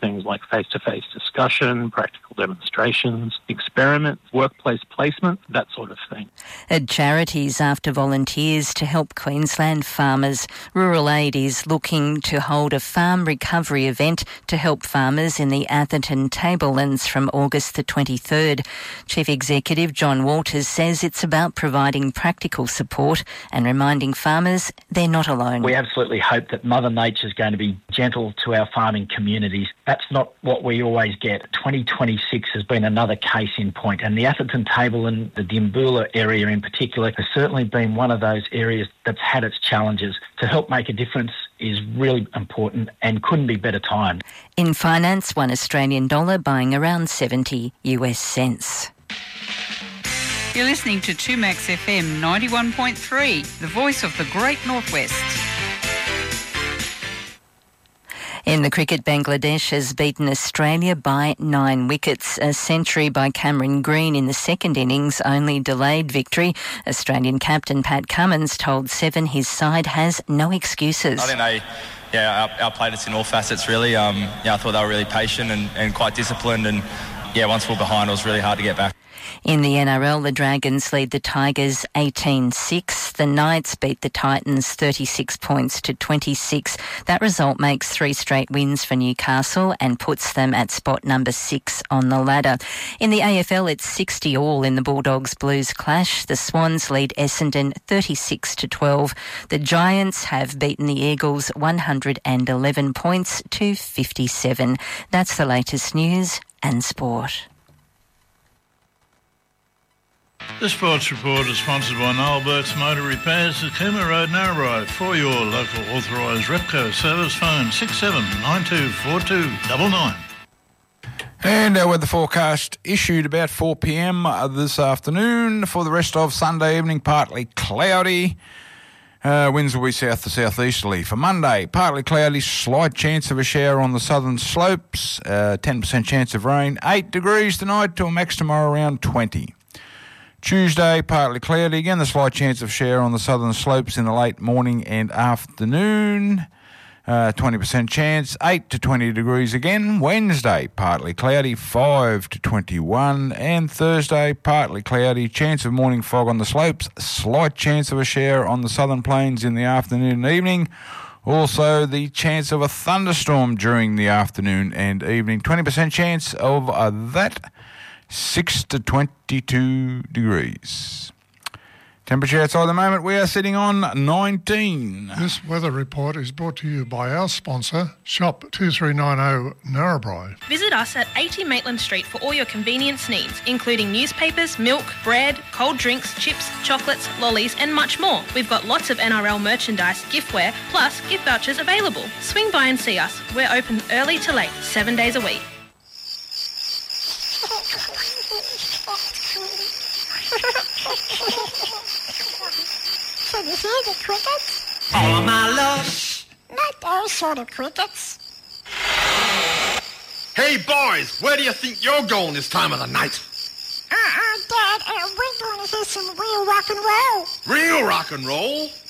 things like face-to-face discussion, practical demonstrations, experiments, workplace placement, that sort of thing. At charities after volunteers to help Queensland farmers, Rural Aid is looking to hold a farm recovery event to help farmers in the Atherton Tablelands from August the 23rd. Chief Executive John Walters says it's about providing practical support and reminding farmers they're not alone. We absolutely hope that Mother Nature is going to be gentle to our farming communities. That's not what we always get. 2026 has been another case in point, and the Atherton Tableland, the Dimboola area in particular, has certainly been one of those areas that's had its challenges. To help make a difference is really important and couldn't be better timed. In finance, $1 Australian buying around 70 US cents. You're listening to 2Max FM 91.3, the voice of the Great Northwest. In the cricket, Bangladesh has beaten Australia by 9 wickets. A century by Cameron Green in the second innings only delayed victory. Australian captain Pat Cummins told Seven his side has no excuses. I think they outplayed us in all facets, really. I thought they were really patient and quite disciplined, and once we were behind, it was really hard to get back. In the NRL, the Dragons lead the Tigers 18-6. The Knights beat the Titans 36 points to 26. That result makes 3 straight wins for Newcastle and puts them at spot number 6 on the ladder. In the AFL, it's 60 all in the Bulldogs-Blues clash. The Swans lead Essendon 36-12. The Giants have beaten the Eagles 111 points to 57. That's the latest news and sport. The Sports Report is sponsored by Noel Burke's Motor Repairs at Cooma Road, Narrabri. For your local authorised Repco service, phone 67924299. And our weather forecast issued about 4 p.m. this afternoon. For the rest of Sunday evening, partly cloudy. Winds will be south to southeasterly. For Monday, partly cloudy, slight chance of a shower on the southern slopes, 10% chance of rain, 8 degrees tonight to a max tomorrow around 20. Tuesday, partly cloudy, again the slight chance of shower on the southern slopes in the late morning and afternoon, 20% chance, 8 to 20 degrees again. Wednesday, partly cloudy, 5 to 21, and Thursday, partly cloudy, chance of morning fog on the slopes, slight chance of a shower on the southern plains in the afternoon and evening. Also, the chance of a thunderstorm during the afternoon and evening, 20% chance of that. 6 to 22 degrees. Temperature outside the moment, we are sitting on 19. This weather report is brought to you by our sponsor, Shop 2390 Narrabri. Visit us at 80 Maitland Street for all your convenience needs, including newspapers, milk, bread, cold drinks, chips, chocolates, lollies and much more. We've got lots of NRL merchandise, giftware, plus gift vouchers available. Swing by and see us. We're open early to late, 7 days a week. Can you hear the crickets? Oh my love. Not those sort of crickets. Hey boys, where do you think you're going this time of the night? Dad, we're going to hear some real rock and roll. Real rock and roll?